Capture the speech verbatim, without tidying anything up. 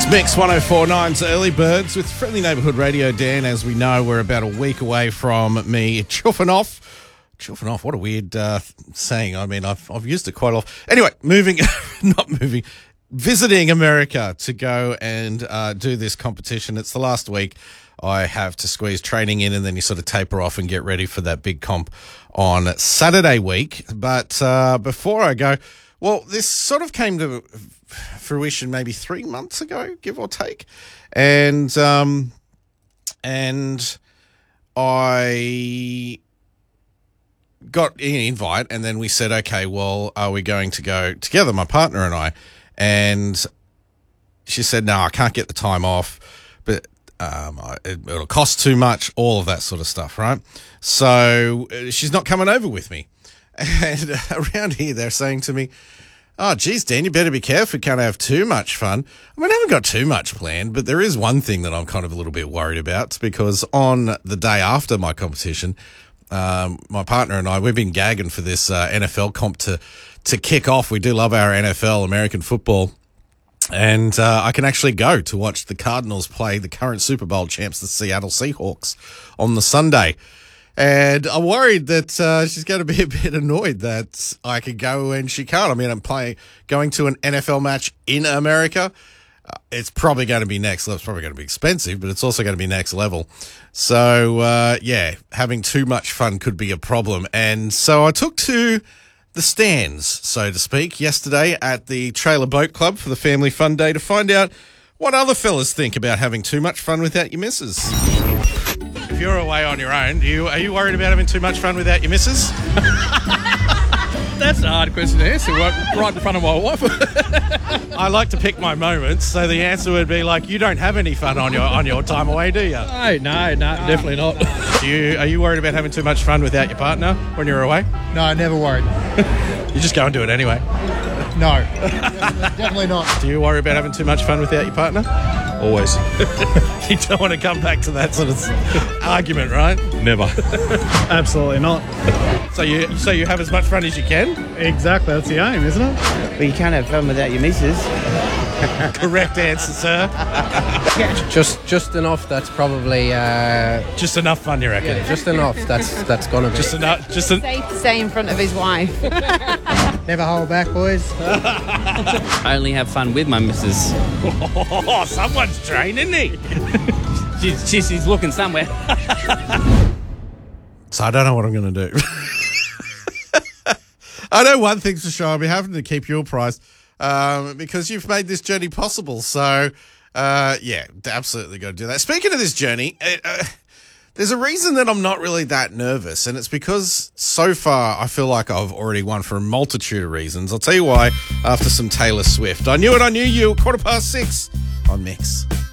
Mix one oh four point nine's Early Birds with Friendly Neighbourhood Radio. Dan, as we know, we're about a week away from me chuffing off. Chuffing off, what a weird uh, saying. I mean, I've I've used it quite a lot. Anyway, moving, not moving, visiting America to go and uh, do this competition. It's the last week. I have to squeeze training in, and then you sort of taper off and get ready for that big comp on Saturday week. But uh, before I go, well, this sort of came to fruition maybe three months ago, give or take, and um, and I got an invite, and then we said, okay, well, are we going to go together, my partner and I? And she said, no, I can't get the time off, but um, it, it'll cost too much, all of that sort of stuff, right? So uh, she's not coming over with me. And around here, they're saying to me, oh, geez, Dan, you better be careful. You can't have too much fun. I mean, I haven't got too much planned, but there is one thing that I'm kind of a little bit worried about. It's because on the day after my competition, um, my partner and I, we've been gagging for this uh, N F L comp to, to kick off. We do love our N F L, American football. And uh, I can actually go to watch the Cardinals play the current Super Bowl champs, the Seattle Seahawks, on the Sunday. And I'm worried that uh, she's going to be a bit annoyed that I could go and she can't. I mean, I'm playing, going to an N F L match in America. Uh, it's probably going to be next level. It's probably going to be expensive, but it's also going to be next level. So, uh, yeah, having too much fun could be a problem. And so I took to the stands, so to speak, yesterday at the Trailer Boat Club for the Family Fun Day to find out what other fellas think about having too much fun without your missus. If you're away on your own, do you, are you worried about having too much fun without your missus? That's a hard question to answer, right, right in front of my wife. I like to pick my moments, so the answer would be like, you don't have any fun on your on your time away, do you? No, no, no, definitely not. Do you, are you worried about having too much fun without your partner when you're away? No, never worried. You just go and do it anyway? No, definitely not. Do you worry about having too much fun without your partner? Always. You don't want to come back to that sort of argument, right? Never. Absolutely not. So you so you have as much fun as you can? Exactly, that's the aim, isn't it? But you can't have fun without your missus. Correct answer, sir. Just just enough that's probably uh, Just enough fun, you reckon? yeah, just enough that's that's gonna be Just enough. Just en- Safe to say in front of his wife. Never hold back, boys. I only have fun with my missus. Oh, someone's trained, isn't he? She's, she's, she's looking somewhere. So I don't know what I'm going to do. I know one thing's for sure. I'll be having to keep you apprised um, because you've made this journey possible. So, uh, yeah, absolutely got to do that. Speaking of this journey, it, uh, there's a reason that I'm not really that nervous, and it's because so far I feel like I've already won for a multitude of reasons. I'll tell you why after some Taylor Swift. I knew it, I knew you. Quarter past six on Mix.